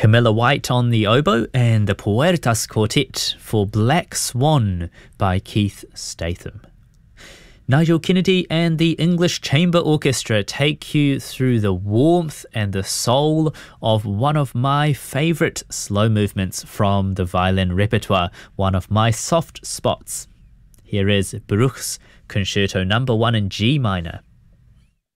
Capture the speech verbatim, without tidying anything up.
Camilla White on the oboe and the Puertas Quartet for Black Swan by Keith Statham. Nigel Kennedy and the English Chamber Orchestra take you through the warmth and the soul of one of my favourite slow movements from the violin repertoire, one of my soft spots. Here is Bruch's Concerto Number One in G minor.